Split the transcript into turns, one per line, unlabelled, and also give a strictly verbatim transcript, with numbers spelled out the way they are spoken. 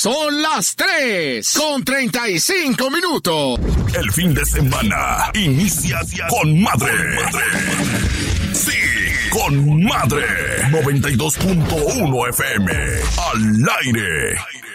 Son las tres con treinta y cinco minutos.
El fin de semana inicia con madre. Sí, con madre. noventa y dos punto uno F M. Al aire.